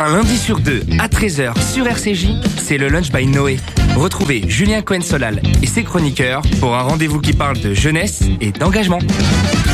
Un lundi sur deux, à 13h sur RCJ, c'est le Lunch by Noé. Retrouvez Julien Cohen-Solal et ses chroniqueurs pour un rendez-vous qui parle de jeunesse et d'engagement.